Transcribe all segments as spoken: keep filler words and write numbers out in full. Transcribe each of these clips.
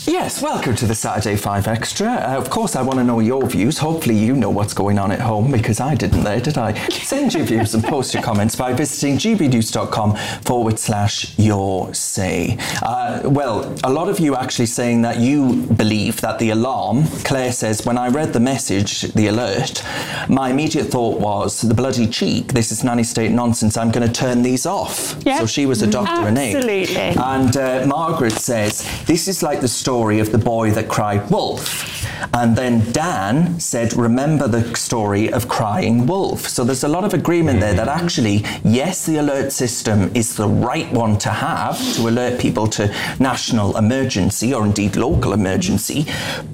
Yes, welcome to the Saturday Five Extra. Uh, of course, I want to know your views. Hopefully you know what's going on at home, because I didn't there, did I? Send your views and post your comments by visiting gbnews.com forward slash your say. Uh, well, a lot of you actually saying that you believe that the alarm, Claire says, when I read the message, the alert, my immediate thought was, the bloody cheek, this is nanny state nonsense, I'm going to turn these off. Yep. So she was a doctor in egg. Absolutely. And uh, Margaret says, this is like the story of the boy that cried wolf. And then Dan said, remember the story of crying wolf. So there's a lot of agreement there that actually, yes, the alert system is the right one to have to alert people to national emergency or indeed local emergency,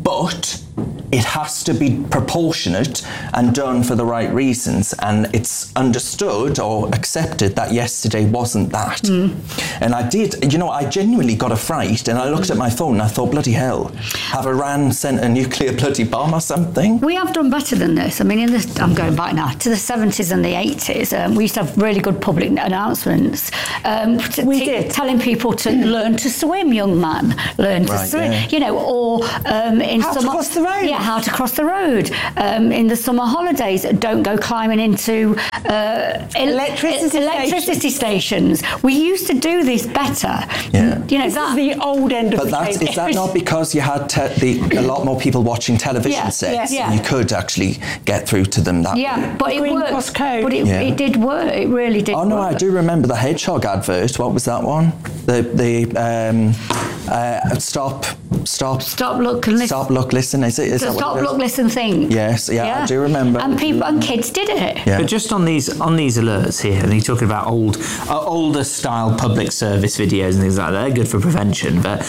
but it has to be proportionate and done for the right reasons. And it's understood or accepted that yesterday wasn't that. Mm. And I did, you know, I genuinely got a fright, and I looked at my phone and I thought, bloody hell, have Iran sent a nuclear bloody bomb or something? We have done better than this. I mean, in the, I'm going back now to the seventies and the eighties. Um, we used to have really good public announcements. Um, to, we t- did. Telling people to learn to swim, young man, learn to Right, swim. yeah. You know, or um, in How to summer, cross the road. Yeah, how to cross the road. Um, in the summer holidays, don't go climbing into uh, el- Electricity electricity stations. We used to do this better. Yeah. You know, This that is the old end of But the that's, cake. is that not because you had te- the, a lot more people watching television Yeah, sets? yeah, yeah. You could actually get through to them that way. Yeah, but it Green worked. Cross Code. But it, Yeah. it did work. It really did. Oh no, work. I do remember the hedgehog advert. What was that one? The the um, uh, stop stop Stop, look, and listen. stop look listen. Is it? Is that Stop, what it is? look, listen, think. Yes, yeah, I do remember. And people and kids did it. Yeah. But just on these on these alerts here, and you're talking about old, uh, older style public service videos and things like that. They're good for prevention, but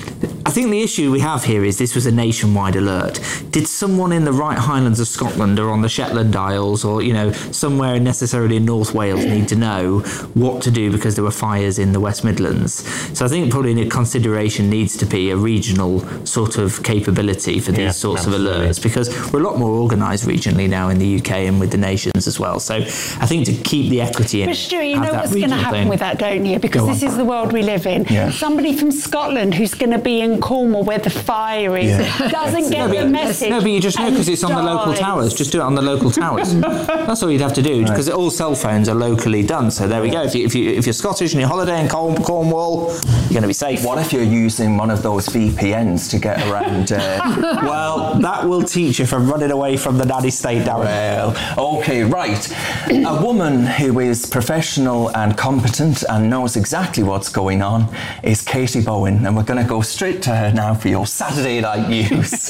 I think the issue we have here is this was a nationwide alert. Did someone in the right Highlands of Scotland or on the Shetland Isles or, you know, somewhere necessarily in North Wales need to know what to do because there were fires in the West Midlands? So I think probably a consideration needs to be a regional sort of capability for these Yeah, sorts absolutely. of alerts, because we're a lot more organised regionally now in the U K and with the nations as well. So I think to keep the equity in But it, Stuart, you have know that what's going to regional happen thing. with that, don't you? Because Go this on. is the world we live in. Yeah. Somebody from Scotland who's going to be in Cornwall where the fire is Yeah. doesn't get No, the but, message. no, but you just know because and it's on the local dies. towers. Just do it on the local towers. That's all you'd have to do, because all cell phones are locally done. So there we go. If, you, if, you, if you're Scottish and you're holiday in Corn- Cornwall, you're going to be safe. What if you're using one of those V P Ns to get around? Uh, Well, that will teach you from running away from the nanny state, Darren. Well, okay, right. A woman who is professional and competent and knows exactly what's going on is Katie Bowen, and we're going to go straight to her now for your Saturday Night News.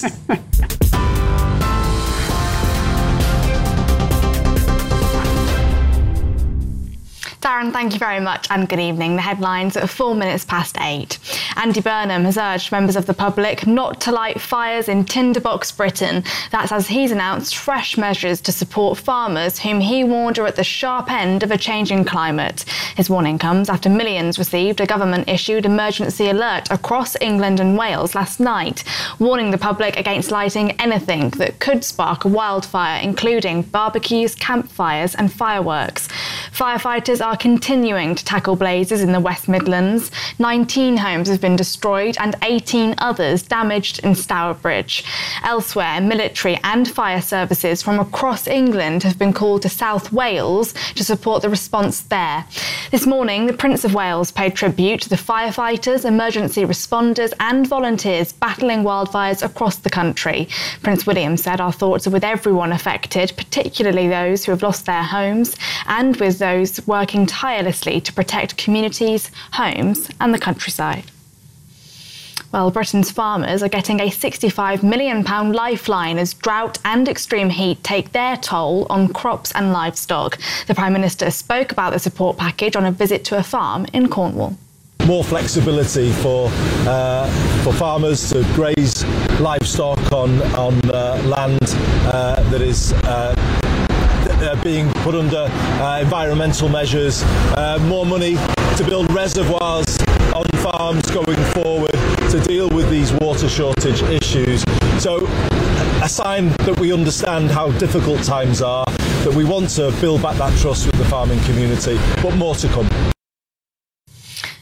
Darren, thank you very much and good evening. The headlines at four minutes past eight. Andy Burnham has urged members of the public not to light fires in Tinderbox, Britain. That's as he's announced fresh measures to support farmers whom he warned are at the sharp end of a changing climate. His warning comes after millions received a government-issued emergency alert across England and Wales last night, warning the public against lighting anything that could spark a wildfire, including barbecues, campfires and fireworks. Firefighters are continuing to tackle blazes in the West Midlands. nineteen homes have been destroyed and eighteen others damaged in Stourbridge. Elsewhere, military and fire services from across England have been called to South Wales to support the response there. This morning, the Prince of Wales paid tribute to the firefighters, emergency responders and volunteers battling wildfires across the country. Prince William said, "Our thoughts are with everyone affected, particularly those who have lost their homes, and with those working tirelessly to protect communities, homes and the countryside." Well, Britain's farmers are getting a sixty-five million pounds lifeline as drought and extreme heat take their toll on crops and livestock. The Prime Minister spoke about the support package on a visit to a farm in Cornwall. More flexibility for uh, for farmers to graze livestock on on uh, land uh, that is uh, uh, being put under uh, environmental measures. Uh, more money to build reservoirs on farms going forward to deal with these water shortage issues. So a sign that we understand how difficult times are, that we want to build back that trust with the farming community, but more to come.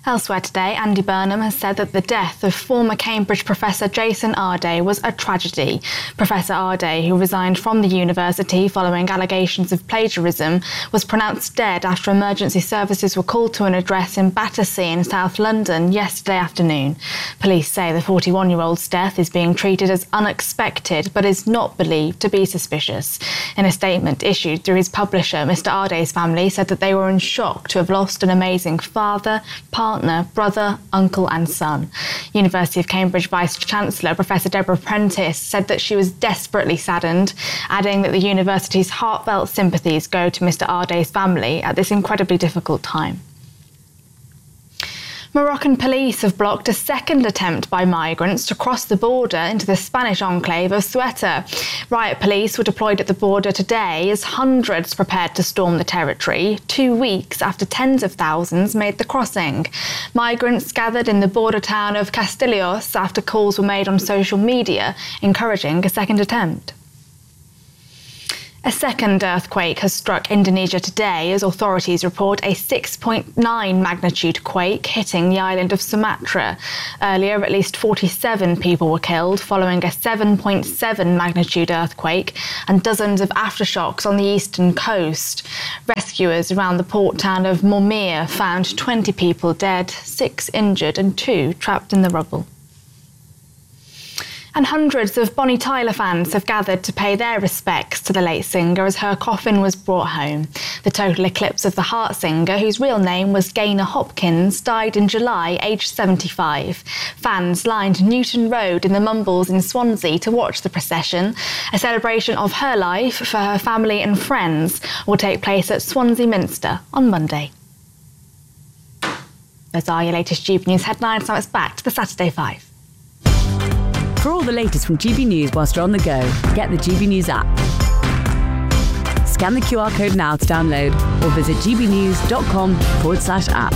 Elsewhere today, Andy Burnham has said that the death of former Cambridge professor Jason Arday was a tragedy. Professor Arday, who resigned from the university following allegations of plagiarism, was pronounced dead after emergency services were called to an address in Battersea in South London yesterday afternoon. Police say the forty-one-year-old's death is being treated as unexpected but is not believed to be suspicious. In a statement issued through his publisher, Mister Arday's family said that they were in shock to have lost an amazing father, partner, Partner, brother, uncle and son. University of Cambridge Vice-Chancellor Professor Deborah Prentice said that she was desperately saddened, adding that the university's heartfelt sympathies go to Mister Arday's family at this incredibly difficult time. Moroccan police have blocked a second attempt by migrants to cross the border into the Spanish enclave of Ceuta. Riot police were deployed at the border today as hundreds prepared to storm the territory, two weeks after tens of thousands made the crossing. Migrants gathered in the border town of Castillos after calls were made on social media encouraging a second attempt. A second earthquake has struck Indonesia today as authorities report a six point nine magnitude quake hitting the island of Sumatra. Earlier, at least forty-seven people were killed following a seven point seven magnitude earthquake and dozens of aftershocks on the eastern coast. Rescuers around the port town of Mormir found twenty people dead, six injured and two trapped in the rubble. And hundreds of Bonnie Tyler fans have gathered to pay their respects to the late singer as her coffin was brought home. The total eclipse of the Heart singer, whose real name was Gaynor Hopkins, died in July, aged seventy-five. Fans lined Newton Road in the Mumbles in Swansea to watch the procession. A celebration of her life for her family and friends will take place at Swansea Minster on Monday. Those are your latest G B News headlines. Now it's back to the Saturday Five. For all the latest from G B News whilst you're on the go, get the G B News app. Scan the Q R code now to download or visit gbnews.com forward slash app.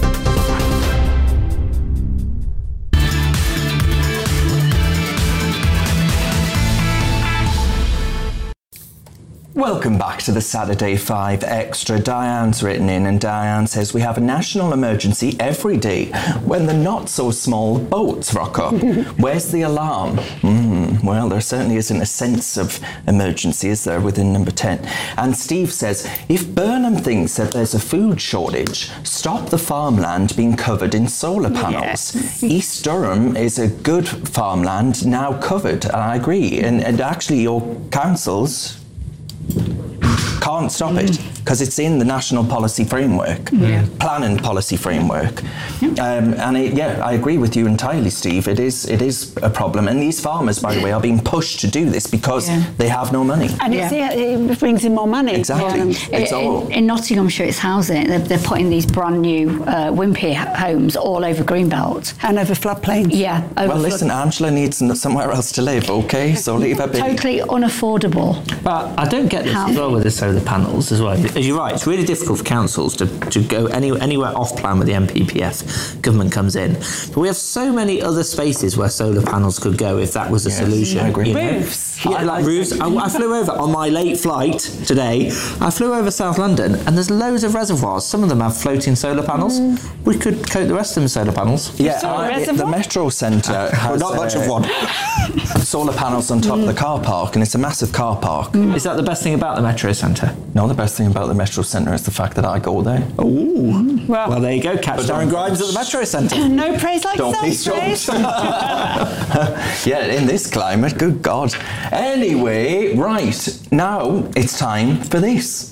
Welcome back to the Saturday Five Extra. Diane's written in, and Diane says we have a national emergency every day when the not-so-small boats rock up. Where's the alarm? Mm, well, there certainly isn't a sense of emergency, is there, within number ten? And Steve says, if Burnham thinks that there's a food shortage, stop the farmland being covered in solar panels. Yes. East Durham is a good farmland now covered, and I agree. And, and actually, your councils can't stop mm. it because it's in the national policy framework, yeah. planning policy framework. Um, and it, yeah, I agree with you entirely, Steve. It is it is a problem. And these farmers, by the way, are being pushed to do this because yeah. they have no money. And yeah. it's, yeah, it brings in more money. Exactly. Um, it's in, all... in Nottinghamshire, it's housing. They're, they're putting these brand new uh, Wimpy homes all over Greenbelt. And over floodplains. Yeah. Over well, listen, flood... Angela needs somewhere else to live, okay? So leave her be. Totally unaffordable. But I don't get this as well with the solar panels as well. As you're right, it's really difficult for councils to, to go any, anywhere off plan with the M P P F. Government comes in. But we have so many other spaces where solar panels could go if that was a yes, solution. I agree. You know? Roofs. Yeah, like roofs. I, I flew over on my late flight today. I flew over South London and there's loads of reservoirs. Some of them have floating solar panels. Mm. We could coat the rest of them with solar panels. Yeah, I, the Metro Centre has well, not much uh, of one. solar panels on top mm. of the car park, and it's a massive car park. Mm. Is that the best thing about the Metro Centre? No, the best thing about the Metro Centre is the fact that I go there. Oh, well, well, there you go. Catch Darren Grimes at the Metro Centre. No praise like Don't self-praise. Yeah, in this climate, good God. Anyway, right, now it's time for this.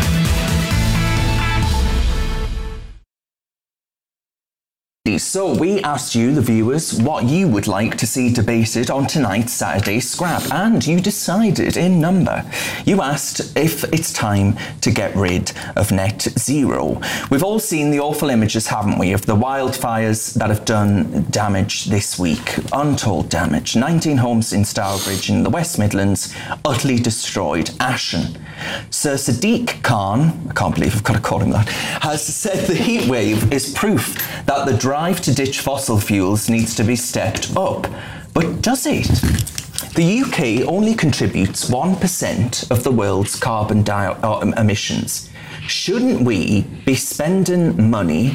So we asked you, the viewers, what you would like to see debated on tonight's Saturday Scrap, and you decided in number. You asked if it's time to get rid of net zero. We've all seen the awful images, haven't we, of the wildfires that have done damage this week. Untold damage. nineteen homes in Stourbridge in the West Midlands, utterly destroyed, ashen. Sir Sadiq Khan, I can't believe I've got to call him that, has said the heatwave is proof that the drive to ditch fossil fuels needs to be stepped up. But does it? The U K only contributes one percent of the world's carbon dioxide emissions. Shouldn't we be spending money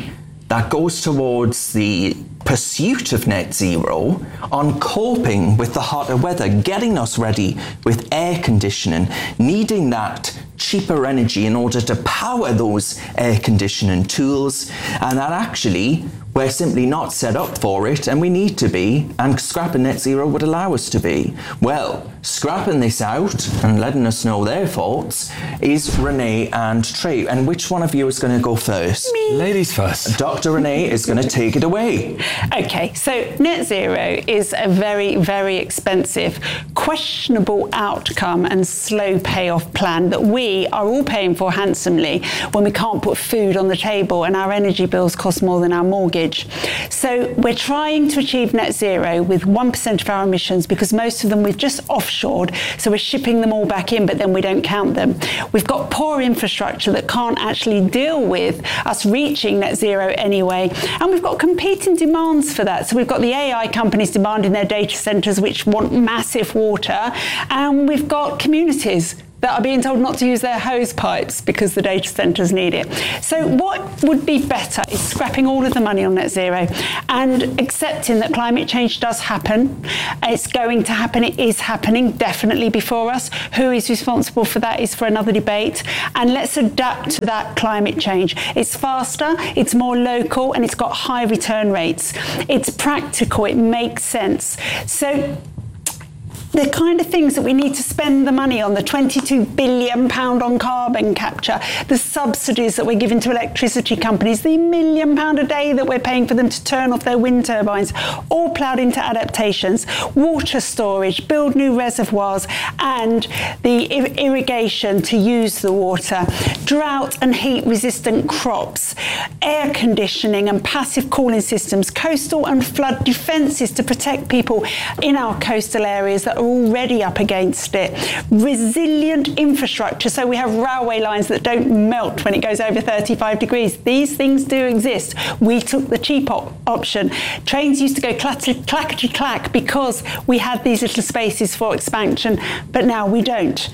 that goes towards the pursuit of net zero, on coping with the hotter weather, getting us ready with air conditioning, needing that cheaper energy in order to power those air conditioning tools, and that actually we're simply not set up for it, and we need to be, and scrapping net zero would allow us to be. Well, scrapping this out and letting us know their thoughts is Renee and Trey. And which one of you is going to go first? Me. Ladies first. Doctor Renee is going to take it away. Okay, so net zero is a very, very expensive, questionable outcome and slow payoff plan that we are all paying for handsomely when we can't put food on the table and our energy bills cost more than our mortgage. So we're trying to achieve net zero with one percent of our emissions, because most of them we've just offshored, so we're shipping them all back in, but then we don't count them. We've got poor infrastructure that can't actually deal with us reaching net zero anyway, and we've got competing demands for that. So we've got the A I companies demanding their data centres, which want massive water, and we've got communities that are being told not to use their hose pipes because the data centres need it. So what would be better is scrapping all of the money on net zero and accepting that climate change does happen. It's going to happen. It is happening definitely before us. Who is responsible for that is for another debate. And let's adapt to that climate change. It's faster, it's more local, and it's got high return rates. It's practical, it makes sense. So the kind of things that we need to spend the money on, the twenty-two billion pounds on carbon capture, the subsidies that we're giving to electricity companies, the million pound a day that we're paying for them to turn off their wind turbines, all ploughed into adaptations, water storage, build new reservoirs, and the ir- irrigation to use the water, drought and heat resistant crops, air conditioning and passive cooling systems, coastal and flood defences to protect people in our coastal areas that are already up against it, resilient infrastructure, so we have railway lines that don't melt when it goes over thirty-five degrees. These things do exist. We took the cheap op- option. Trains used to go clackety clack because we had these little spaces for expansion, but now we don't.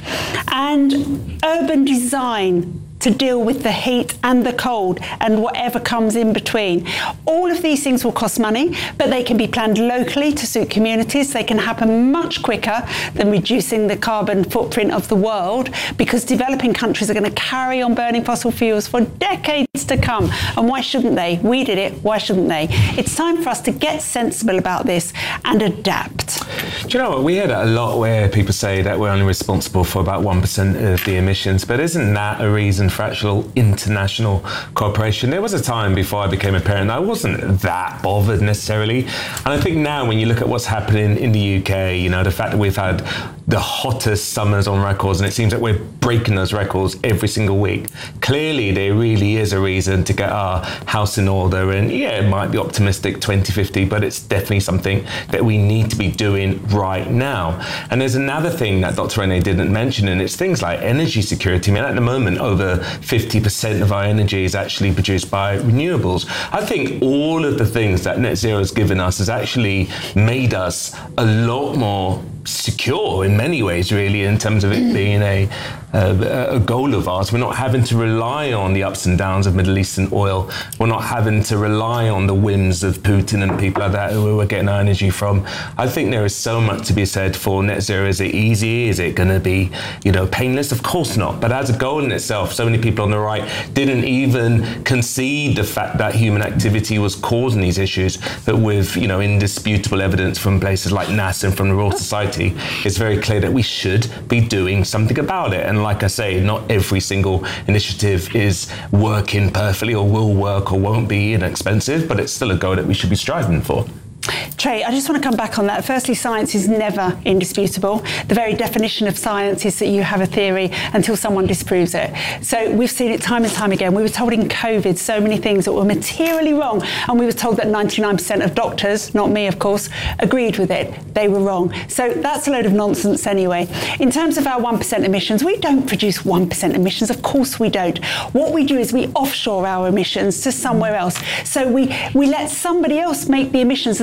And urban design to deal with the heat and the cold and whatever comes in between. All of these things will cost money, but they can be planned locally to suit communities. They can happen much quicker than reducing the carbon footprint of the world, because developing countries are going to carry on burning fossil fuels for decades to come. And why shouldn't they? We did it. Why shouldn't they? It's time for us to get sensible about this and adapt. Do you know what? We hear that a lot, where people say that we're only responsible for about one percent of the emissions, but isn't that a reason for actual international cooperation? There was a time before I became a parent I wasn't that bothered necessarily, and I think now when you look at what's happening in the U K, you know, the fact that we've had the hottest summers on records, and it seems that we're breaking those records every single week, clearly there really is a reason to get our house in order. And yeah, it might be optimistic twenty fifty, but it's definitely something that we need to be doing right now. And there's another thing that Doctor Renee didn't mention, and it's things like energy security. I mean, at the moment, over fifty percent of our energy is actually produced by renewables. I think all of the things that net zero has given us has actually made us a lot more secure in many ways, really, in terms of it being a, a, a goal of ours. We're not having to rely on the ups and downs of Middle Eastern oil. We're not having to rely on the whims of Putin and people like that who we're getting our energy from. I think there is so much to be said for net zero. Is it easy? Is it going to be, you know, painless? Of course not. But as a goal in itself, so many people on the right didn't even concede the fact that human activity was causing these issues. But with, you know, indisputable evidence from places like NASA and from the Royal Society, it's very clear that we should be doing something about it. And like I say, not every single initiative is working perfectly or will work or won't be inexpensive, but it's still a goal that we should be striving for. Trey, I just want to come back on that. Firstly, science is never indisputable. The very definition of science is that you have a theory until someone disproves it. So we've seen it time and time again. We were told in COVID so many things that were materially wrong, and we were told that ninety-nine percent of doctors, not me of course, agreed with it. They were wrong. So that's a load of nonsense anyway. In terms of our one percent emissions, we don't produce one percent emissions. Of course we don't. What we do is we offshore our emissions to somewhere else. So we, we let somebody else make the emissions, and then we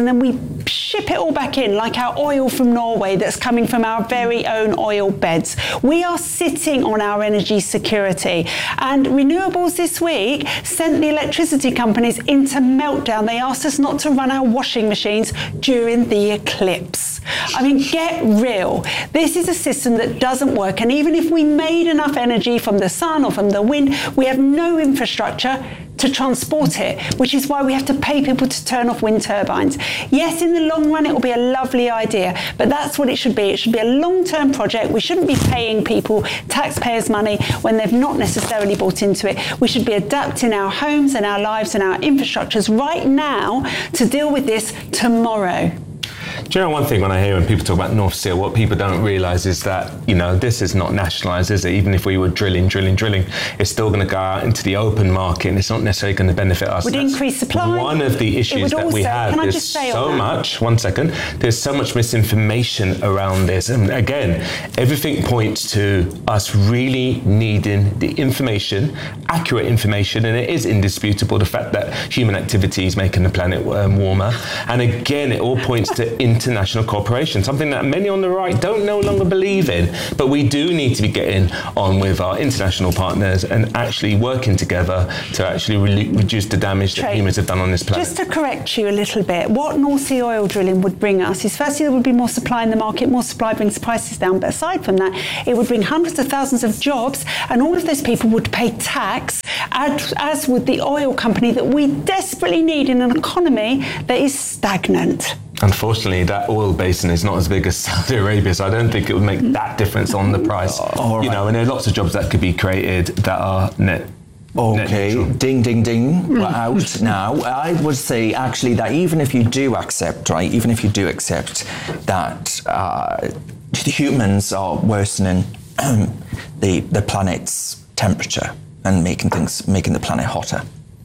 ship it all back in, like our oil from Norway that's coming from our very own oil beds. We are sitting on our energy security. And renewables this week sent the electricity companies into meltdown. They asked us not to run our washing machines during the eclipse. I mean, get real. This is a system that doesn't work. And even if we made enough energy from the sun or from the wind, we have no infrastructure to transport it, which is why we have to pay people to turn off wind turbines. Yes, in the long run, it will be a lovely idea, but that's what it should be. It should be a long-term project. We shouldn't be paying people taxpayers' money when they've not necessarily bought into it. We should be adapting our homes and our lives and our infrastructures right now to deal with this tomorrow. Do you know one thing when I hear when people talk about North Sea, what people don't realise is that, you know, this is not nationalised, is it? Even if we were drilling, drilling, drilling, it's still going to go out into the open market and it's not necessarily going to benefit us. Would increase supply. One of the issues that also, we have, can I there's just say so on that? much, one second, there's so much misinformation around this. And again, everything points to us really needing the information, accurate information, and it is indisputable the fact that human activity is making the planet um, warmer. And again, it all points to international cooperation, something that many on the right don't no longer believe in. But we do need to be getting on with our international partners and actually working together to actually re- reduce the damage that Trey, humans have done on this planet. Just to correct you a little bit, what North Sea oil drilling would bring us is firstly there would be more supply in the market. More supply brings prices down, but aside from that, it would bring hundreds of thousands of jobs, and all of those people would pay tax, as, as would the oil company that we desperately need in an economy that is stagnant. Unfortunately, that oil basin is not as big as Saudi Arabia, so I don't think it would make that difference on the price. All You right. know, and there are lots of jobs that could be created that are net. Okay, net ding, ding, ding, we're out now. I would say actually that even if you do accept, right, even if you do accept that uh, humans are worsening um, the, the planet's temperature and making things, making the planet hotter,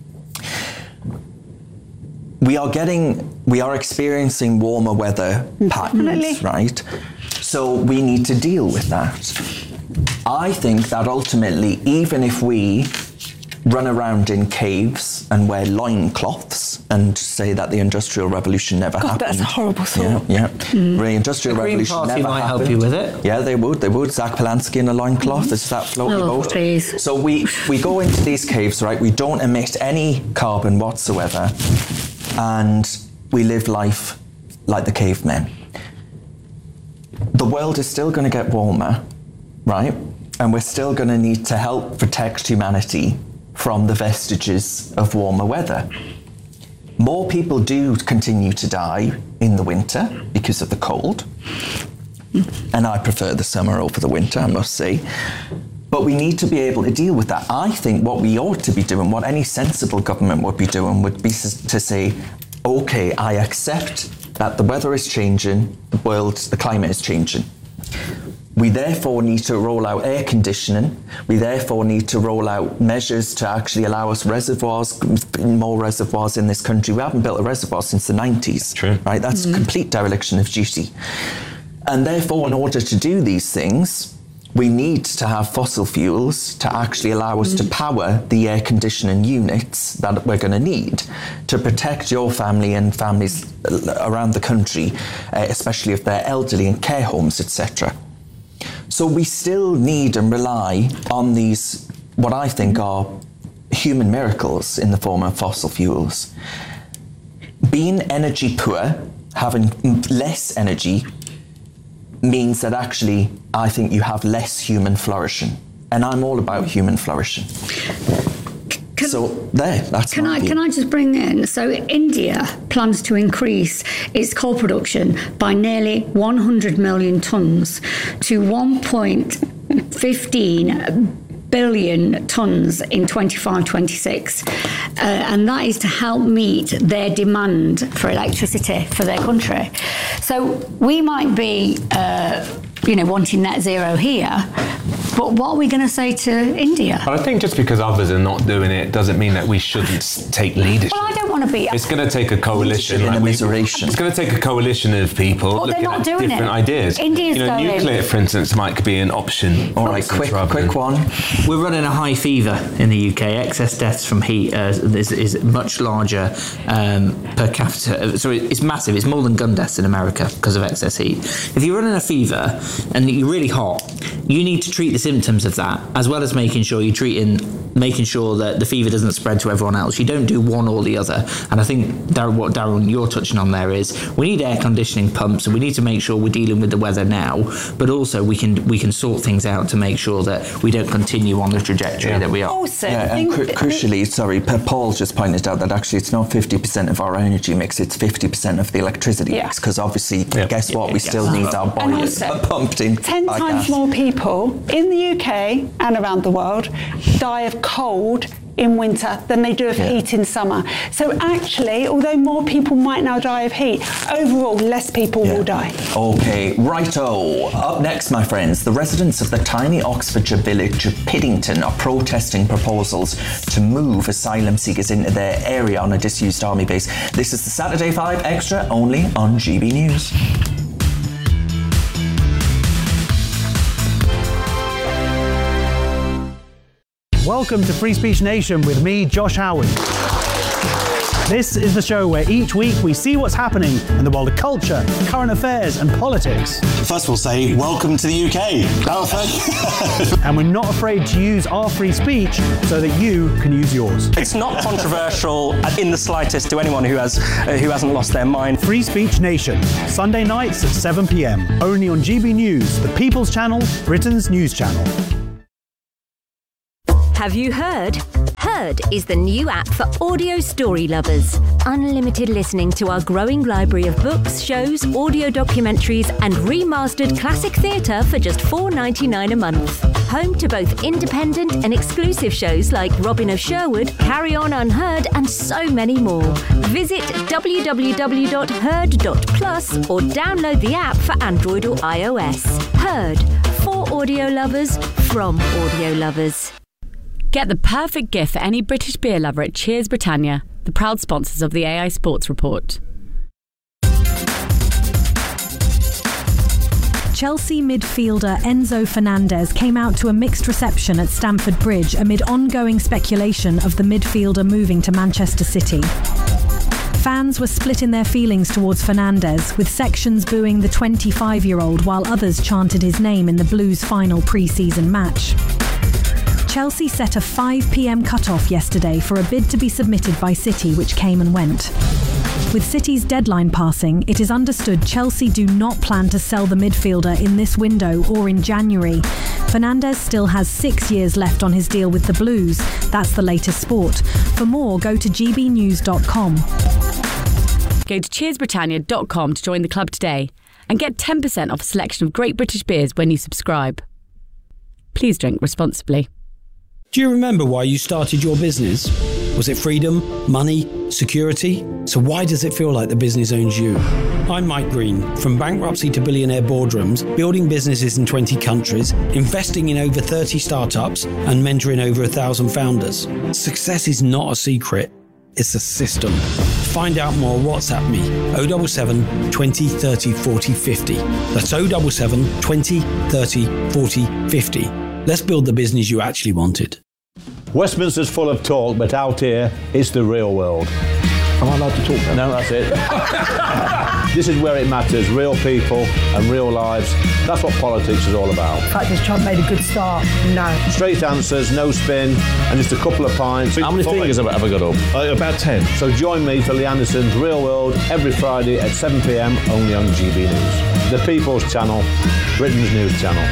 we are getting, we are experiencing warmer weather patterns, right? So we need to deal with that. I think that ultimately, even if we run around in caves and wear loincloths and say that the Industrial Revolution never God, happened. that's a horrible thought. Yeah, yeah. The Industrial The Green Revolution Party never might happened. help you with it. Yeah, they would. They would. Zach Polanski in a loincloth. Is that floating Oh, boat? please. So we, we go into these caves, right? We don't emit any carbon whatsoever. And we live life like the cavemen. The world is still going to get warmer, right? And we're still going to need to help protect humanity from the vestiges of warmer weather. More people do continue to die in the winter because of the cold. And I prefer the summer over the winter, I must say. But we need to be able to deal with that. I think what we ought to be doing, what any sensible government would be doing, would be to say, okay, I accept that the weather is changing, the world, the climate is changing. We therefore need to roll out air conditioning. We therefore need to roll out measures to actually allow us reservoirs, more reservoirs in this country. We haven't built a reservoir since the nineties. True. Right? That's mm-hmm. complete dereliction of duty. And therefore, in order to do these things, we need to have fossil fuels to actually allow us mm. to power the air conditioning units that we're going to need to protect your family and families around the country, uh, especially if they're elderly in care homes, et cetera. So we still need and rely on these, what I think are human miracles in the form of fossil fuels. Being energy poor, having less energy, means that actually I think you have less human flourishing. And I'm all about human flourishing. Can, so there, that's can my I view. Can I just bring in, so India plans to increase its coal production by nearly one hundred million tonnes to one point one five billion tonnes in twenty-five twenty-six, uh, and that is to help meet their demand for electricity for their country. So we might be uh, you know, wanting net zero here, But what are we going to say to India? But I think just because others are not doing it doesn't mean that we shouldn't take leadership. Well, I don't want to be... It's going to take a coalition. In like a we- commiseration. It's going to take a coalition of people Well, they're looking not at doing different it. ideas. India's you know, going. nuclear, for instance, might be an option. All right, quick, quick one. We're running a high fever in the U K. Excess deaths from heat uh, is, is much larger um, per capita. So it's massive. It's more than gun deaths in America because of excess heat. If you're running a fever and you're really hot, you need to treat the symptoms of that, as well as making sure you're treating, making sure that the fever doesn't spread to everyone else. You don't do one or the other. And I think, Darren, what Darren, you're touching on there is we need air conditioning pumps, and we need to make sure we're dealing with the weather now, but also we can we can sort things out to make sure that we don't continue on the trajectory Yeah. that we are. Also, Yeah, and cru- crucially, sorry, Pa- Paul just pointed out that actually it's not fifty percent of our energy mix, it's fifty percent of the electricity Yeah. mix, because obviously, Yeah. guess what, we Yeah, still yes. need our And boilers also, pumped in ten by times gas. more people in the U K and around the world die of cold in winter than they do of Yeah. heat in summer. So actually, although more people might now die of heat, overall less people Yeah. will die. Okay, righto. Up next, my friends, the residents of the tiny Oxfordshire village of Piddington are protesting proposals to move asylum seekers into their area on a disused army base. This is the Saturday Five Extra, only on G B News. Welcome to Free Speech Nation with me, Josh Howard. This is the show where each week we see what's happening in the world of culture, current affairs and politics. First we'll say, welcome to the U K. And we're not afraid to use our free speech so that you can use yours. It's not controversial in the slightest to anyone who has uh, who hasn't lost their mind. Free Speech Nation, Sunday nights at seven p m, only on G B News, the People's Channel, Britain's news channel. Have you heard? Heard is the new app for audio story lovers. Unlimited listening to our growing library of books, shows, audio documentaries and remastered classic theatre for just four pounds ninety-nine a month. Home to both independent and exclusive shows like Robin of Sherwood, Carry On Unheard and so many more. Visit w w w dot heard dot plus or download the app for Android or iOS. Heard, for audio lovers, from audio lovers. Get the perfect gift for any British beer lover at Cheers Britannia, the proud sponsors of the A I Sports Report. Chelsea midfielder Enzo Fernandez came out to a mixed reception at Stamford Bridge amid ongoing speculation of the midfielder moving to Manchester City. Fans were split in their feelings towards Fernandez, with sections booing the twenty-five-year-old while others chanted his name in the Blues' final pre-season match. Chelsea set a five p m cut-off yesterday for a bid to be submitted by City, which came and went. With City's deadline passing, it is understood Chelsea do not plan to sell the midfielder in this window or in January. Fernandez still has six years left on his deal with the Blues. That's the latest sport. For more, go to g b news dot com. Go to cheers britannia dot com to join the club today and get ten percent off a selection of great British beers when you subscribe. Please drink responsibly. Do you remember why you started your business? Was it freedom, money, security? So why does it feel like the business owns you? I'm Mike Green. From bankruptcy to billionaire boardrooms, building businesses in twenty countries, investing in over thirty startups, and mentoring over a thousand founders. Success is not a secret. It's a system. Find out more, WhatsApp me, oh seven seven, twenty, thirty, forty, fifty. That's oh seven seven, twenty, thirty, forty, fifty. Let's build the business you actually wanted. Westminster's full of talk, but out here, it's the real world. Am I allowed to talk now? No, that's it. This is where it matters, real people and real lives. That's what politics is all about. The fact is Trump made a good start, no. Straight answers, no spin, and just a couple of pints. How many fingers have I ever got up? Uh, about ten. So join me for Lee Anderson's Real World every Friday at seven p m only on G B News. The People's Channel, Britain's news channel.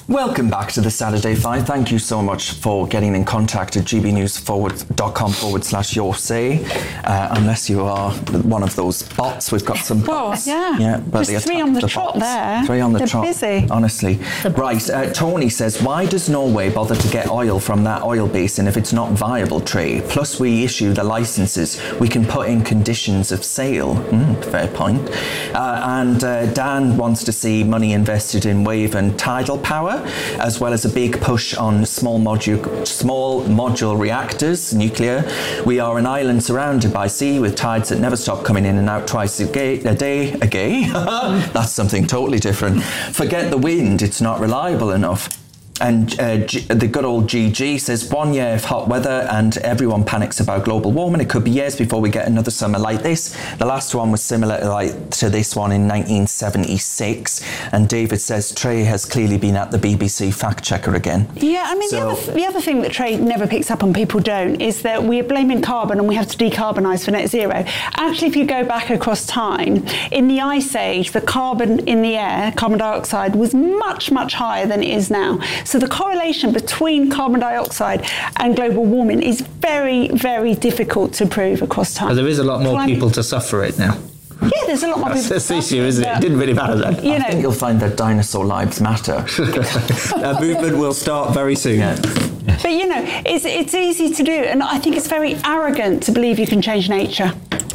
Welcome back to the Saturday Five. Thank you so much for getting in contact at gbnews forward dot com forward slash your say. Uh, unless you are one of those bots, we've got some bots. Yeah, yeah, but just three on the, the trot bots. there. Three on the They're trot. busy. Honestly, right. Uh, Tony says, why does Norway bother to get oil from that oil basin if it's not viable? Trade. Plus, we issue the licenses. We can put in conditions of sale. Mm, fair point. Uh, and uh, Dan wants to see money invested in wave and tidal power, as well as a big push on small module small module reactors, nuclear. We are an island surrounded by sea with tides that never stop coming in and out twice a, gay, a day. A gay? That's something totally different. Forget the wind, it's not reliable enough. And uh, G- the good old G G says, one year of hot weather and everyone panics about global warming. It could be years before we get another summer like this. The last one was similar like, to this one in nineteen seventy-six. And David says, Trey has clearly been at the B B C fact checker again. Yeah, I mean, so, the, other, the other thing that Trey never picks up and people don't is that we are blaming carbon and we have to decarbonise for net zero. Actually, if you go back across time, in the Ice Age, the carbon in the air, carbon dioxide, was much, much higher than it is now. So the correlation between carbon dioxide and global warming is very, very difficult to prove across time. But there is a lot more Climate- people to suffer it now. Yeah, there's a lot more people. That's the issue, isn't it? It didn't really matter then. You I know, think you'll find that dinosaur lives matter. A movement will start very soon. Yeah. but you know, it's it's easy to do, and I think it's very arrogant to believe you can change nature.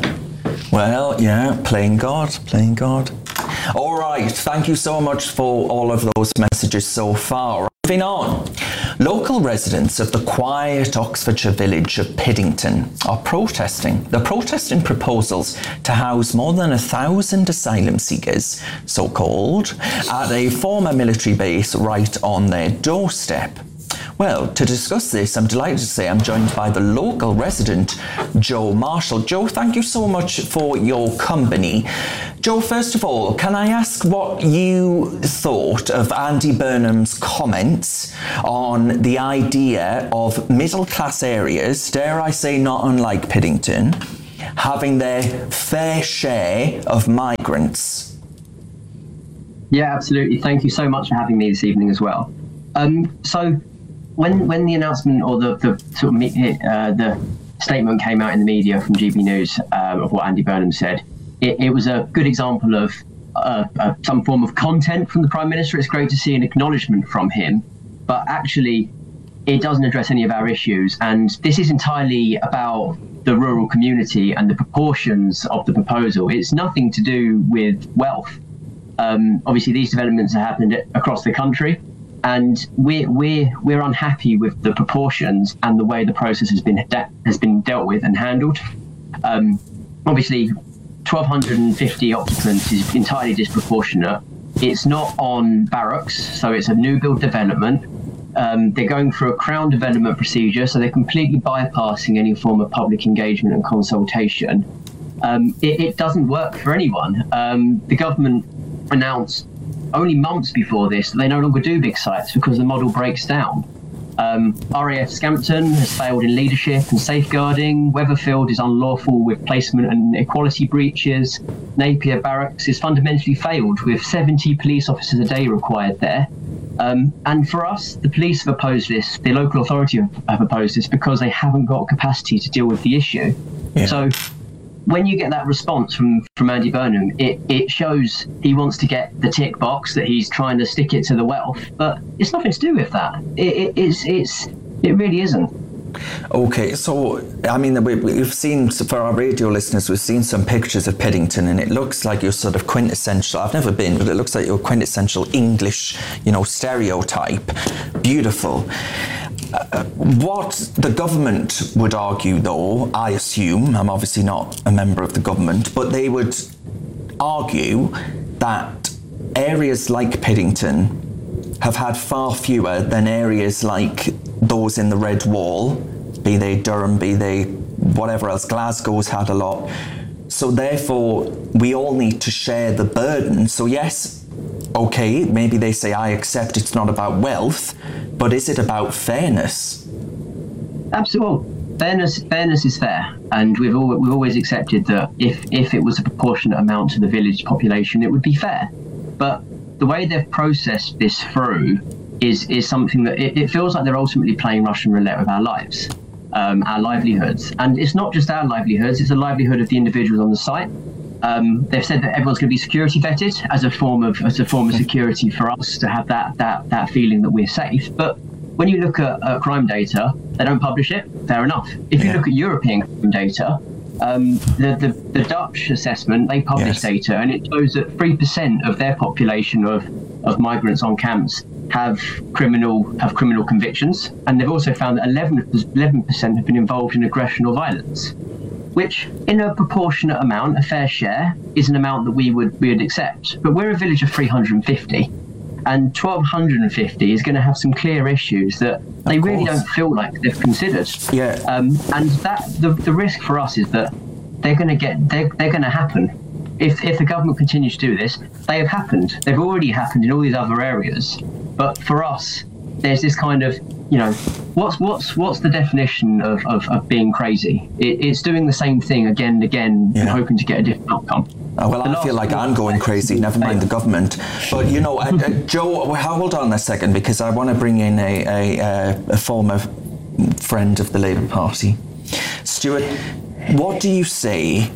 Well, yeah, playing God, playing God. All right, thank you so much for all of those messages so far. Moving on. Local residents of the quiet Oxfordshire village of Piddington are protesting. They're protesting proposals to house more than a thousand asylum seekers, so-called, at a former military base right on their doorstep. Well, to discuss this, I'm delighted to say I'm joined by the local resident, Joe Marshall. Joe, thank you so much for your company. Joe, first of all, can I ask what you thought of Andy Burnham's comments on the idea of middle-class areas, dare I say not unlike Piddington, having their fair share of migrants? Yeah, absolutely. Thank you so much for having me this evening as well. Um, so... When when the announcement or the, the sort of uh, the statement came out in the media from G B News um, of what Andy Burnham said, it, it was a good example of uh, uh, some form of content from the Prime Minister. It's great to see an acknowledgement from him, but actually it doesn't address any of our issues. And this is entirely about the rural community and the proportions of the proposal. It's nothing to do with wealth. Um, obviously, these developments have happened across the country. And we're we're we're unhappy with the proportions and the way the process has been de- has been dealt with and handled. Um, obviously, twelve fifty occupants is entirely disproportionate. It's not on barracks, so it's a new build development. Um, they're going through a Crown development procedure, so they're completely bypassing any form of public engagement and consultation. Um, it, it doesn't work for anyone. Um, the government announced only months before this, they no longer do big sites because the model breaks down. Um, R A F Scampton has failed in leadership and safeguarding. Weatherfield is unlawful with placement and equality breaches. Napier Barracks is fundamentally failed with seventy police officers a day required there. Um, and for us, the police have opposed this, the local authority have, have opposed this because they haven't got capacity to deal with the issue. Yeah. So when you get that response from, from Andy Burnham, it, it shows he wants to get the tick box, that he's trying to stick it to the wealth, but it's nothing to do with that. It, it, it's, it's, it really isn't. Okay, so, I mean, we've seen, for our radio listeners, we've seen some pictures of Piddington, and it looks like you're sort of quintessential, I've never been, but it looks like you're quintessential English, you know, stereotype. Beautiful. Uh, what the government would argue, though, I assume, I'm obviously not a member of the government, but they would argue that areas like Piddington have had far fewer than areas like those in the Red Wall, be they Durham, be they whatever else. Glasgow's had a lot. So therefore, we all need to share the burden. So yes, okay, maybe they say, I accept it's not about wealth, but is it about fairness? Absolutely. Fairness, fairness is fair, and we've always, we've always accepted that if, if it was a proportionate amount to the village population, it would be fair. But the way they've processed this through is is something that it, it feels like they're ultimately playing Russian roulette with our lives, um, our livelihoods. And it's not just our livelihoods, it's the livelihood of the individuals on the site. Um, they've said that everyone's going to be security vetted as a form of as a form of security for us to have that that that feeling that we're safe. But when you look at uh, crime data, they don't publish it. Fair enough. If you look at European crime data, um, the, the the Dutch assessment, they publish yes. data, and it shows that three percent of their population of of migrants on camps have criminal have criminal convictions, and they've also found that eleven percent have been involved in aggression or violence, which in a proportionate amount, a fair share, is an amount that we would we would accept. But we're a village of three hundred fifty, and twelve fifty is going to have some clear issues that they really don't feel like they've considered. Yeah. Um, and that the the risk for us is that they're going to get they're they're going to happen. If if the government continues to do this, they have happened. They've already happened in all these other areas. But for us, there's this kind of, you know, what's what's what's the definition of, of, of being crazy? It, it's doing the same thing again and again yeah. and hoping to get a different outcome. Oh, well, I feel like I'm going crazy, never mind the government. But, you know, uh, uh, Joe, hold on a second, because I want to bring in a, a, a former friend of the Labour Party. Stuart, what do you say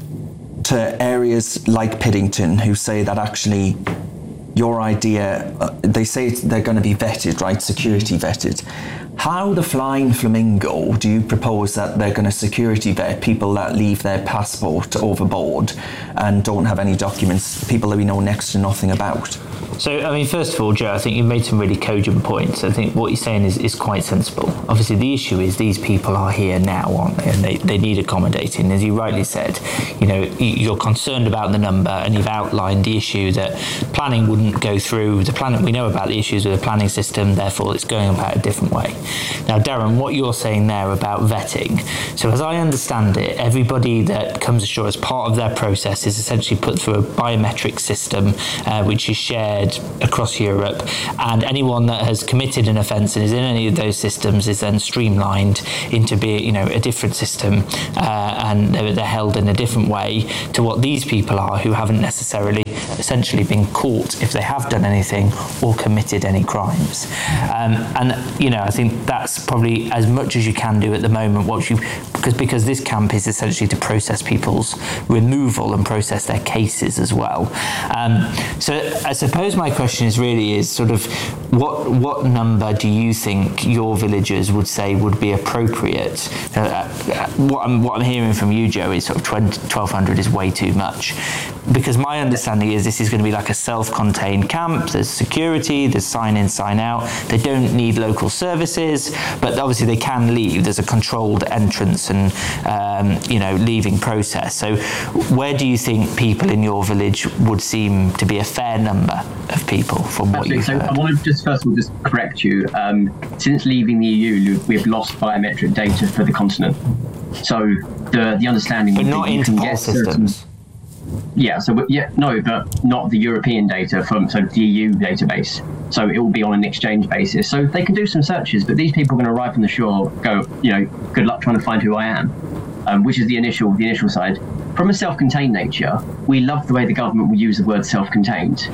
to areas like Piddington who say that actually your idea, uh, they say they're going to be vetted, right, security vetted. How the Flying Flamingo do you propose that they're going to security vet people that leave their passport overboard and don't have any documents, people that we know next to nothing about? So, I mean, first of all, Joe, I think you made some really cogent points. I think what you're saying is, is quite sensible. Obviously, the issue is these people are here now, aren't they? And they, they need accommodating. As you rightly said, you know, you're concerned about the number, and you've outlined the issue that planning wouldn't go through. The planning, we know about the issues with the planning system, therefore it's going about a different way. Now, Darren, what you're saying there about vetting, so as I understand it, everybody that comes ashore as part of their process is essentially put through a biometric system, uh, which is shared across Europe, and anyone that has committed an offence and is in any of those systems is then streamlined into be you know a different system, uh, and they're, they're held in a different way to what these people are, who haven't necessarily essentially been caught if they have done anything or committed any crimes. Um, and you know I think that's probably as much as you can do at the moment. What you because because this camp is essentially to process people's removal and process their cases as well. Um, so I suppose my question is really is sort of what what number do you think your villagers would say would be appropriate? Uh, what I'm what I'm hearing from you, Joe, is sort of twelve hundred is way too much, because my understanding is this is going to be like a self-contained camp. There's security, there's sign in, sign out. They don't need local services, but obviously they can leave. There's a controlled entrance and um, you know leaving process. So where do you think people in your village would seem to be a fair number of people from what you've so heard? I want to just first of all just correct you. Um, since leaving the E U, we've lost biometric data for the continent. So the the understanding but would not be you into can poll get systems. Certain, yeah, so yeah, no, but not the European data from so the E U database. So it will be on an exchange basis. So they can do some searches, but these people are going to arrive on the shore, go, you know, good luck trying to find who I am, um, which is the initial the initial side. From a self-contained nature, we love the way the government will use the word self-contained.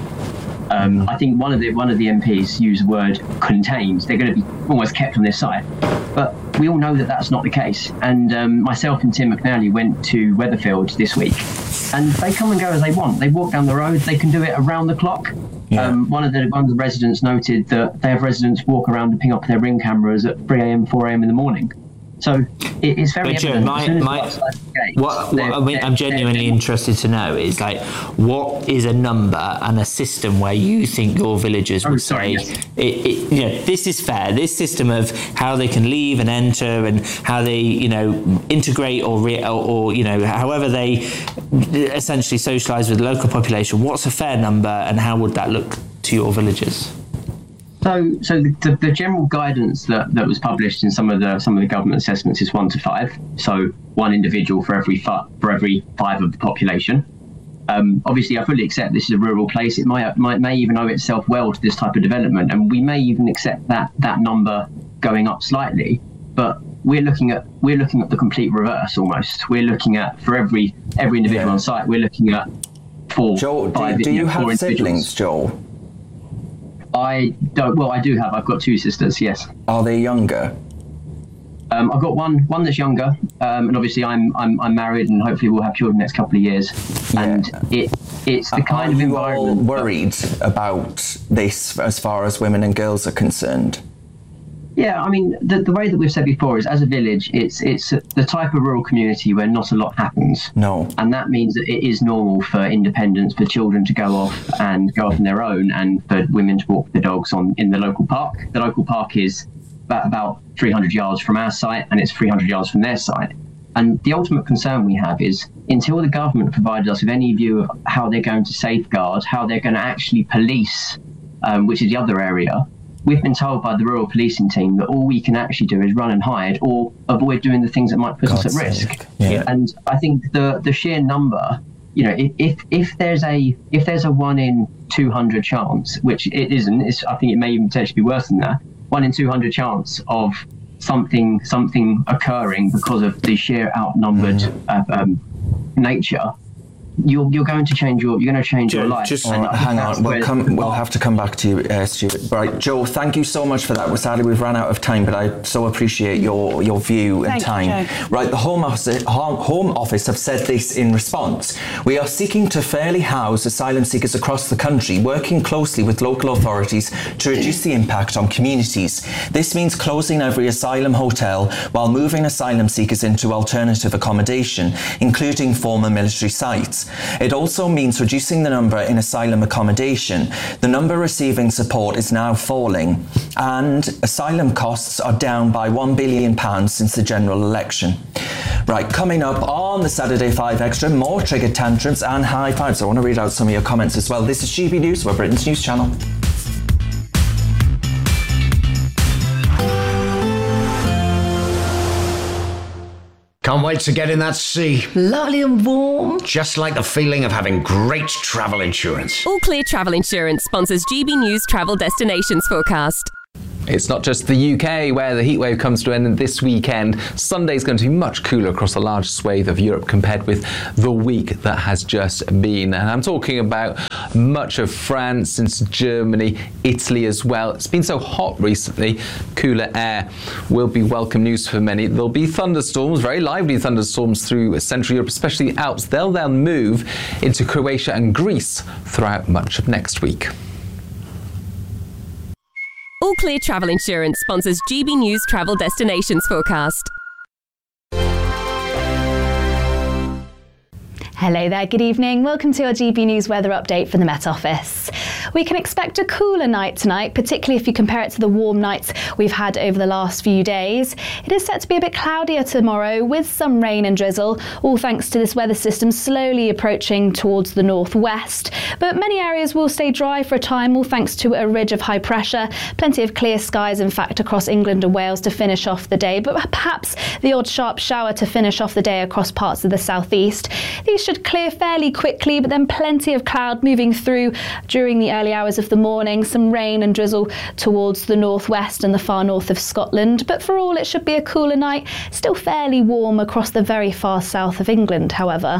Um, I think one of the one of the M Ps used the word contained. They're going to be almost kept on their site, but we all know that that's not the case. And um, myself and Tim McNally went to Weatherfield this week, and they come and go as they want. They walk down the road. They can do it around the clock. Yeah. Um, one of the one of the residents noted that they have residents walk around and ping up their Ring cameras at three a.m., four a.m. in the morning. So it, it's very but Joe, evident. my, my, gate, what, what I mean, I'm genuinely interested to know is like, what is a number and a system where you think your villagers would oh, sorry, say, yes. it, it, you know, this is fair. This system of how they can leave and enter and how they, you know, integrate or, re- or, or you know, however they essentially socialise with the local population. What's a fair number, and how would that look to your villagers? So, so the, the, the general guidance that, that was published in some of the some of the government assessments is one to five. So one individual for every fi- for every five of the population. Um, obviously, I fully accept this is a rural place. It might, might may even owe itself well to this type of development, and we may even accept that that number going up slightly. But we're looking at we're looking at the complete reverse almost. We're looking at for every every individual yeah. on site, we're looking at four. Joel, five, do, do you, you know, have siblings, Joel? I don't. Well, I do have. I've got two sisters. Yes. Are they younger? Um, I've got one. One that's younger, um, and obviously I'm, I'm I'm married, and hopefully we'll have children next couple of years. Yeah. And it it's the kind are of you environment. All worried about this as far as women and girls are concerned? Yeah, I mean, the, the way that we've said before is, as a village, it's it's the type of rural community where not a lot happens. No. And that means that it is normal for independence, for children to go off and go off on their own, and for women to walk the dogs on in the local park. The local park is about, about three hundred yards from our site, and it's three hundred yards from their site. And the ultimate concern we have is, until the government provided us with any view of how they're going to safeguard, how they're going to actually police, um, which is the other area, we've been told by the rural policing team that all we can actually do is run and hide or avoid doing the things that might put God's us at risk. sake. Yeah. And I think the the sheer number, you know, if, if if there's a if there's a one in two hundred chance, which it isn't, it's, I think it may even potentially be worse than that, one in two hundred chance of something something occurring because of the sheer outnumbered mm. uh, um, nature. You're, you're going to change your you're going to change Joe, your life. Just uh, hang on, we'll come. We'll have to come back to you, uh, Stuart. Right, Joe. Thank you so much for that. Well, sadly, we've run out of time, but I so appreciate your your view and Thank time. You, Joe. Right, the Home Office Home Office have said this in response. We are seeking to fairly house asylum seekers across the country, working closely with local authorities to reduce the impact on communities. This means closing every asylum hotel while moving asylum seekers into alternative accommodation, including former military sites. It also means reducing the number in asylum accommodation. The number receiving support is now falling, and asylum costs are down by one billion pounds since the general election. Right, coming up on the Saturday Five Extra, more triggered tantrums and high fives. I want to read out some of your comments as well. This is G B News, we're Britain's news channel. Can't wait to get in that sea. Lovely and warm. Just like the feeling of having great travel insurance. All Clear Travel Insurance sponsors G B News Travel Destinations Forecast. It's not just the U K where the heatwave comes to an end this weekend. Sunday's going to be much cooler across a large swathe of Europe compared with the week that has just been. And I'm talking about much of France, into Germany, Italy as well. It's been so hot recently. Cooler air will be welcome news for many. There'll be thunderstorms, very lively thunderstorms through Central Europe, especially the Alps. They'll then move into Croatia and Greece throughout much of next week. All Clear Travel Insurance sponsors G B News Travel Destinations Forecast. Hello there, good evening. Welcome to our G B News weather update from the Met Office. We can expect a cooler night tonight, particularly if you compare it to the warm nights we've had over the last few days. It is set to be a bit cloudier tomorrow with some rain and drizzle, all thanks to this weather system slowly approaching towards the northwest. But many areas will stay dry for a time, all thanks to a ridge of high pressure. Plenty of clear skies, in fact, across England and Wales to finish off the day, but perhaps the odd sharp shower to finish off the day across parts of the southeast. These should clear fairly quickly, but then plenty of cloud moving through during the early hours of the morning. Some rain and drizzle towards the northwest and the far north of Scotland. But for all, it should be a cooler night. Still fairly warm across the very far south of England, however.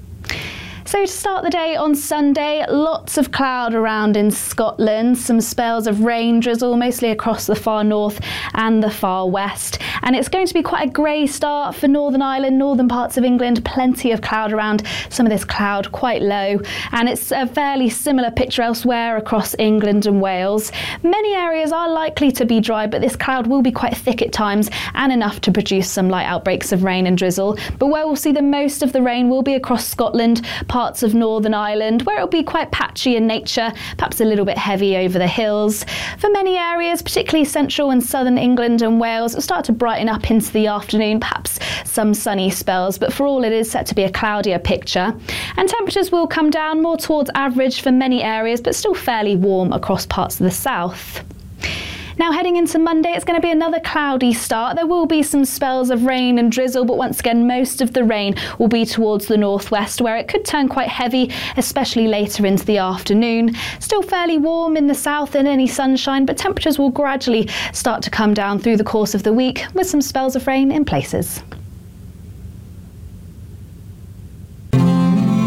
So to start the day on Sunday, lots of cloud around in Scotland, some spells of rain, drizzle, mostly across the far north and the far west. And it's going to be quite a grey start for Northern Ireland, northern parts of England, plenty of cloud around, some of this cloud quite low. And it's a fairly similar picture elsewhere across England and Wales. Many areas are likely to be dry, but this cloud will be quite thick at times and enough to produce some light outbreaks of rain and drizzle. But where we'll see the most of the rain will be across Scotland, parts of Northern Ireland, where it'll be quite patchy in nature, perhaps a little bit heavy over the hills. For many areas, particularly central and southern England and Wales, it'll start to brighten up into the afternoon, perhaps some sunny spells, but for all it is set to be a cloudier picture. And temperatures will come down more towards average for many areas, but still fairly warm across parts of the south. Now heading into Monday, it's going to be another cloudy start. There will be some spells of rain and drizzle, but once again, most of the rain will be towards the northwest, where it could turn quite heavy, especially later into the afternoon. Still fairly warm in the south and any sunshine, but temperatures will gradually start to come down through the course of the week, with some spells of rain in places.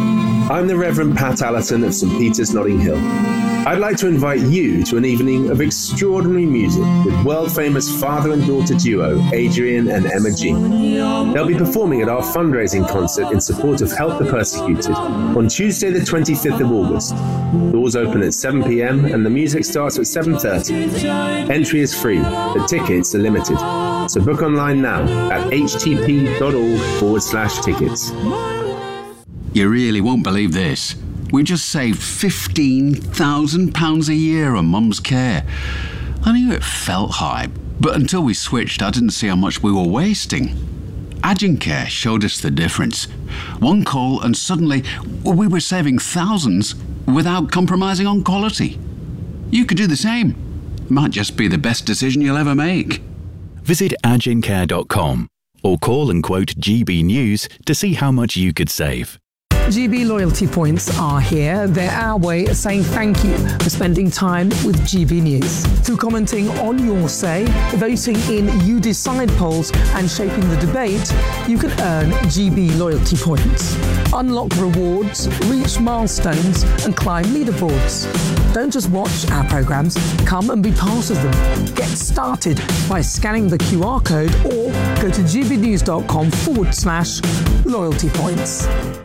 I'm the Reverend Pat Allerton of St Peter's, Notting Hill. I'd like to invite you to an evening of extraordinary music with world-famous father and daughter duo Adrian and Emma G. They'll be performing at our fundraising concert in support of Help the Persecuted on Tuesday the twenty-fifth of August. Doors open at seven p m and the music starts at seven thirty. Entry is free, but tickets are limited. So book online now at htp.org forward slash tickets. You really won't believe this. We just saved fifteen thousand pounds a year on Mum's care. I knew it felt high, but until we switched, I didn't see how much we were wasting. Agencare showed us the difference. One call and suddenly we were saving thousands without compromising on quality. You could do the same. Might just be the best decision you'll ever make. Visit agencare dot com or call and quote G B News to see how much you could save. G B loyalty points are here. They're our way of saying thank you for spending time with G B News. Through commenting on your say, voting in You Decide polls and shaping the debate, you can earn G B loyalty points. Unlock rewards, reach milestones and climb leaderboards. Don't just watch our programmes, come and be part of them. Get started by scanning the Q R code or go to gbnews.com forward slash loyalty points.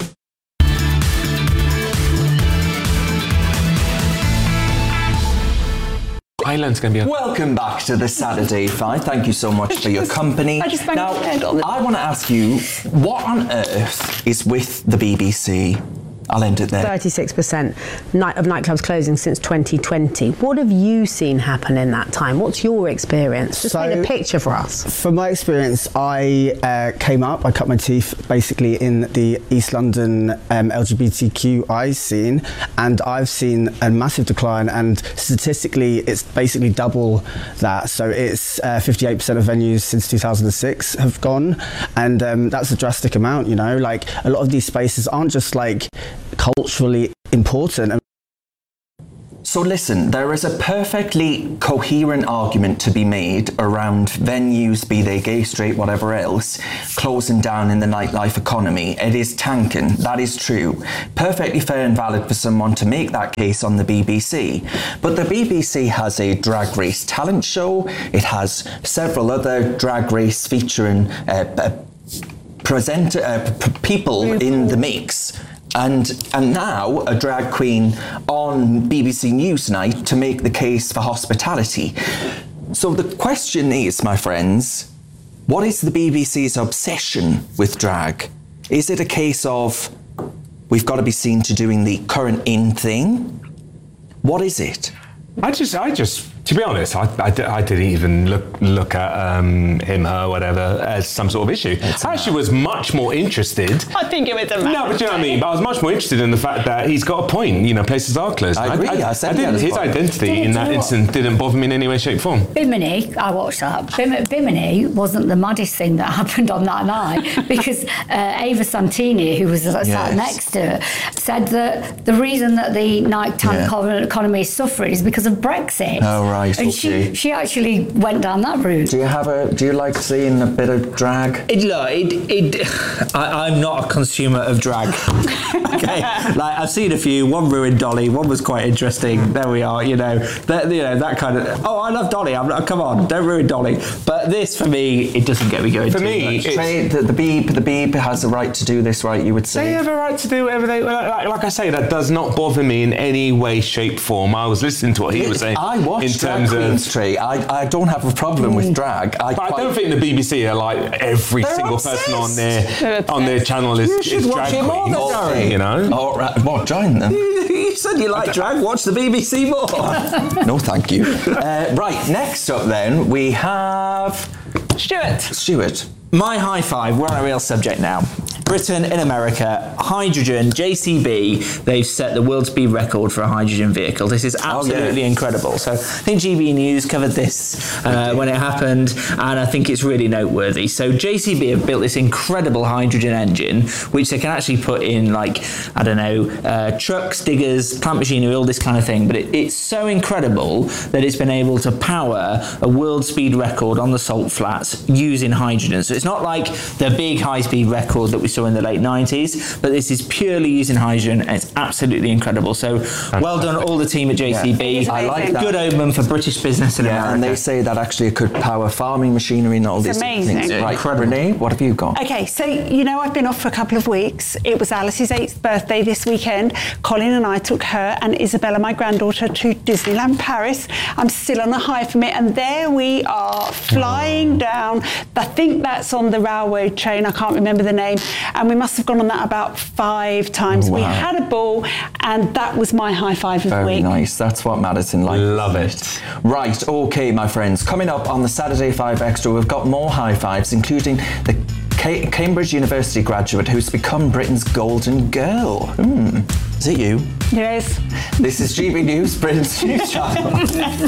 Ireland's going to be a... Welcome back to the Saturday Five. Thank you so much for your company. I just banged now, my head on the- I want to ask you, what on earth is with the B B C? I'll end it there. thirty-six percent night of nightclubs closing since twenty twenty. What have you seen happen in that time? What's your experience? Just So, paint a picture for us. From my experience, I uh, came up, I cut my teeth basically in the East London um, L G B T Q I scene, and I've seen a massive decline, and statistically it's basically double that. So it's uh, fifty-eight percent of venues since two thousand six have gone, and um, that's a drastic amount, you know, like a lot of these spaces aren't just like culturally important. So listen, there is a perfectly coherent argument to be made around venues, be they gay, straight, whatever else, closing down in the nightlife economy. It is tanking, that is true. Perfectly fair and valid for someone to make that case on the B B C. But the B B C has a drag race talent show, it has several other drag race featuring uh, uh, present, uh, p- people in the mix. And and now a drag queen on B B C Newsnight to make the case for hospitality. So the question is, my friends, what is the B B C's obsession with drag? Is it a case of we've got to be seen to doing the current in thing? What is it? I just, I just, to be honest, I, I, I didn't even look look at um, him, her, whatever, as some sort of issue. I actually was much more interested. I think it was a No, but do you know what I mean? But I was much more interested in the fact that he's got a point. You know, places are closed. I agree. I, I, said I didn't, his point. identity Do you in that know what? instance didn't bother me in any way, shape, form. Bimini, I watched that. Bim- Bimini wasn't the maddest thing that happened on that night because uh, Ava Santini, who was uh, sat Yes. next to her, said that the reason that the nighttime Yeah. eco- economy is suffering is because of Brexit. Oh, right, And okay. she, she actually went down that route. Do you have a? Do you like seeing a bit of drag? It, look, it, it, I, I'm not a consumer of drag. Okay, like I've seen a few. One ruined Dolly. One was quite interesting. There we are. You know, that you know that kind of. Oh, I love Dolly. I'm come on, don't ruin Dolly. But this, for me, it doesn't get me going. For too me, much. it's- Trey, the, the Beeb, the Beeb has the right to do this, right? You would say. They have a right to do whatever they like. Like I say, that does not bother me in any way, shape, form. I was listening to what he was saying. I watch in drag terms queens, of. Trey. I, I don't have a problem with drag. I, But I quite- don't think the B B C are like every They're single obsessed. person on their on their channel is, You is should watch drag it more, queens. though, Darren. You know. Oh, right. Well, join them. You said you like drag. Watch the B B C more. No, thank you. Uh, right, next up then, we have Stuart. Stuart. My high five, we're on a real subject now. Britain in America, hydrogen, J C B, they've set the world speed record for a hydrogen vehicle. This is absolutely yeah. incredible. So I think G B News covered this uh, when it happened, and I think it's really noteworthy. So J C B have built this incredible hydrogen engine, which they can actually put in, like, I don't know, uh, trucks, diggers, plant machinery, all this kind of thing. But it, it's so incredible that it's been able to power a world speed record on the salt flats using hydrogen. So it's it's not like the big high-speed record that we saw in the late nineties, but this is purely using hydrogen, and it's absolutely incredible. So well done all the team at J C B. Yeah. I like that. Good omen for British business in Yeah, America. and they say that actually it could power farming machinery and all It's these amazing. things. Yeah, Right, incredible. Renee, what have you got? Okay, so you know I've been off for a couple of weeks. It was Alice's eighth birthday this weekend. Colin and I took her and Isabella, my granddaughter, to Disneyland Paris. I'm still on a high from it, and there we are flying down. I think that's on the railroad train. I can't remember the name, and we must have gone on that about five times. Wow. We had a ball, and that was my high five of the Very week. nice. That's what matters in life. Love it. Right, okay, my friends. Coming up on the Saturday Five Extra, we've got more high fives, including the Ca- Cambridge University graduate who's become Britain's golden girl. Hmm. Is it you? Yes. This is G B News, Britain's news channel.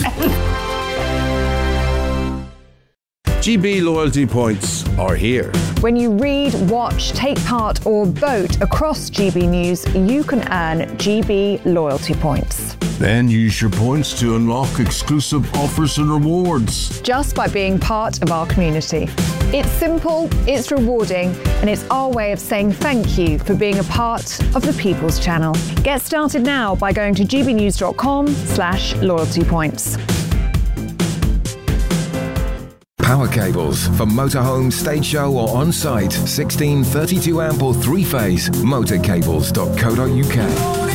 G B loyalty points are here. When you read, watch, take part or vote across G B News, you can earn G B loyalty points. Then use your points to unlock exclusive offers and rewards. Just by being part of our community. It's simple, it's rewarding, and it's our way of saying thank you for being a part of the People's Channel. Get started now by going to gbnews.com slash loyalty points. Power cables for motorhome, stage show or on-site. sixteen thirty-two amp or three-phase. motorcables dot co dot uk.